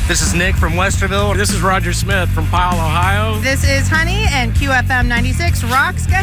This is Nick from Westerville. This is Roger Smith from Powell, Ohio. This is Honey, and QFM 96 rocks. Go